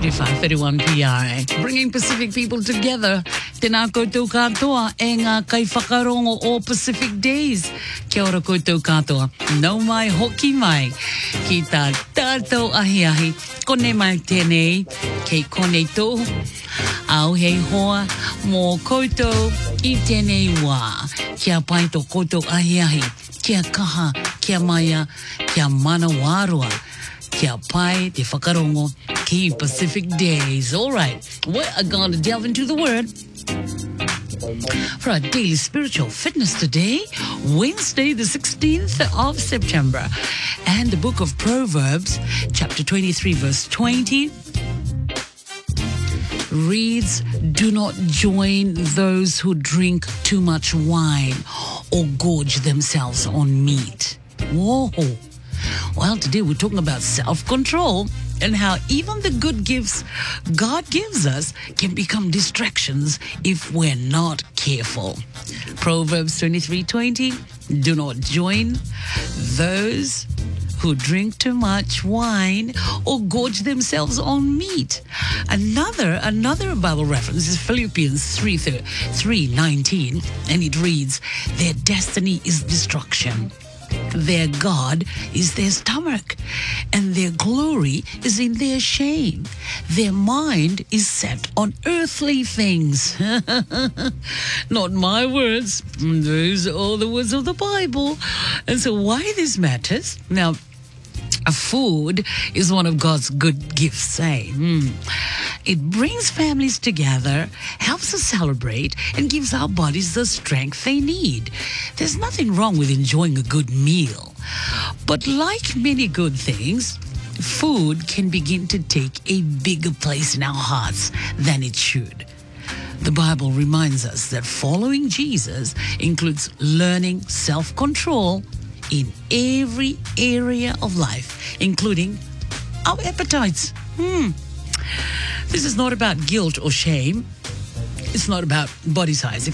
to 531 PI. Bringing Pacific people together. Tēnā koutou katoa e ngā kai whakarongo o Pacific Days. Kia ora koutou katoa. Nau mai hoki mai. Ki tā tātou ahi ahi. Kone mai tēnei. Kei kone tō. Au hei hoa. Mō koutou i tēnei wā. Kia pai tō koutou ahi ahi. Kia kaha. Kia maia. Kia mana wārua. Kia pai te whakarongo ki Pacific Days. All right, we're going to delve into the Word for our daily spiritual fitness today, Wednesday, the 16th of September. And the book of Proverbs, chapter 23, verse 20, reads, "Do not join those who drink too much wine or gorge themselves on meat." Whoa. Well, today we're talking about self-control and how even the good gifts God gives us can become distractions if we're not careful. Proverbs 23:20, "Do not join those who drink too much wine or gorge themselves on meat." Another Bible reference is Philippians 3:19, and it reads, "Their destiny is destruction. Their God is their stomach, and their glory is in their shame. Their mind is set on earthly things." Not my words. Those are all the words of the Bible. And so why this matters? Now, food is one of God's good gifts, It brings families together, helps us celebrate, and gives our bodies the strength they need. There's nothing wrong with enjoying a good meal. But like many good things, food can begin to take a bigger place in our hearts than it should. The Bible reminds us that following Jesus includes learning self-control in every area of life, including our appetites. This is not about guilt or shame. It's not about body size,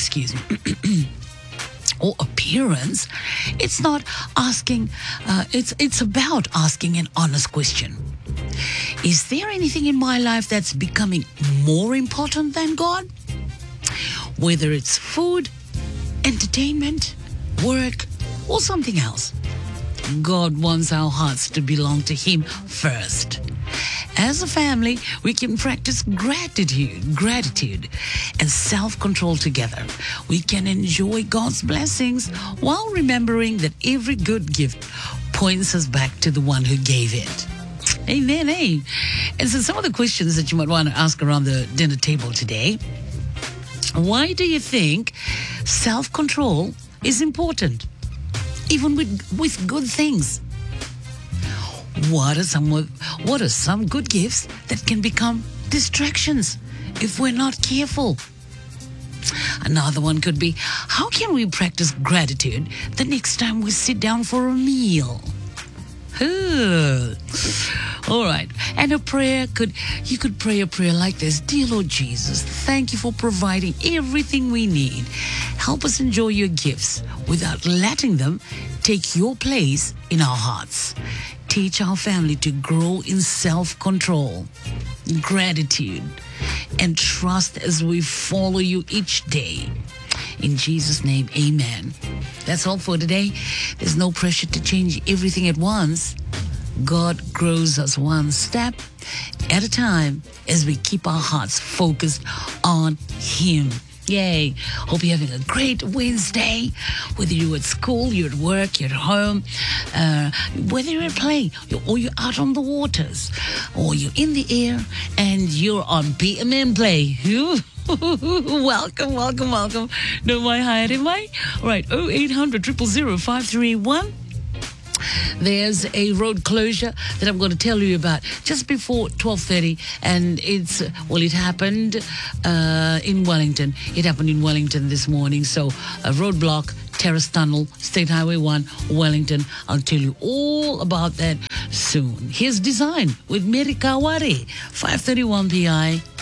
or appearance. It's not asking, it's about asking an honest question. Is there anything in my life that's becoming more important than God? Whether it's food, entertainment, work, or something else, God wants our hearts to belong to Him first. As a family, we can practice gratitude, and self-control together. We can enjoy God's blessings while remembering that every good gift points us back to the one who gave it. Amen, eh? And so some of the questions that you might want to ask around the dinner table today. Why do you think self-control is important, even with good things? What are some good gifts that can become distractions if we're not careful? Another one could be, how can we practice gratitude the next time we sit down for a meal? All right. And you could pray a prayer like this: "Dear Lord Jesus, thank you for providing everything we need. Help us enjoy your gifts without letting them take your place in our hearts. Teach our family to grow in self-control, gratitude, and trust as we follow you each day. In Jesus' name, amen." That's all for today. There's no pressure to change everything at once. God grows us one step at a time as we keep our hearts focused on Him. Yay. Hope you're having a great Wednesday. Whether you're at school, you're at work, you're at home, whether you're at play, or you're out on the waters, or you're in the air and you're on PMM Play. Welcome. No mai haere mai. All right, 0800 000 531. There's a road closure that I'm going to tell you about just before 12:30, and it happened in Wellington. It happened in Wellington this morning. So a roadblock, Terrace Tunnel, State Highway 1, Wellington. I'll tell you all about that soon. Here's Design with Mary Kawari, 531 PI.